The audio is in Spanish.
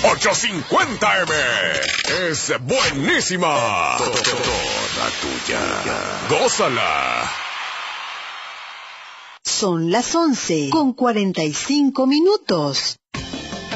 850M. Es buenísima. Toda tuya. Gózala. Son las 11:45.